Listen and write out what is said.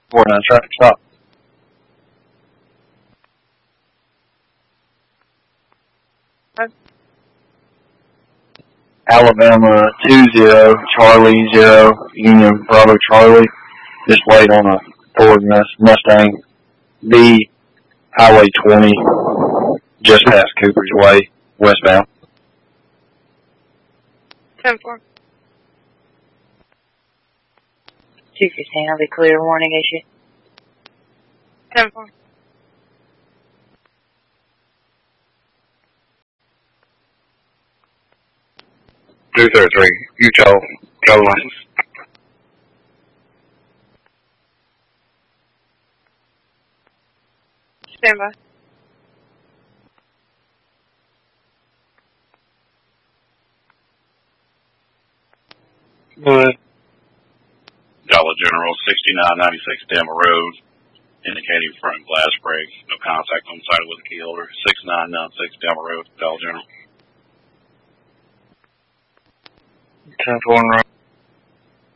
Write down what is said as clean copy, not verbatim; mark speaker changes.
Speaker 1: 49 traffic stop. Alabama 20 Charlie 0 Union Bravo Charlie. Just wait on a Ford Mustang B Highway 20 just past Cooper's Way westbound.
Speaker 2: 10-4.
Speaker 3: 215, I'll be clear. Warning issue.
Speaker 2: 10-4.
Speaker 1: Two 33. Utah travel license.
Speaker 2: Stand by.
Speaker 1: Go ahead.
Speaker 4: Dollar General 6996 Dama Road, indicating front glass break. No contact on site with the key holder. 6996 Dama Road, Dollar General.
Speaker 1: 10-4 in row.